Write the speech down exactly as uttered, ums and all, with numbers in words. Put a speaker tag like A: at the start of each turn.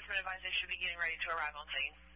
A: been advised they should be getting ready to arrive on scene.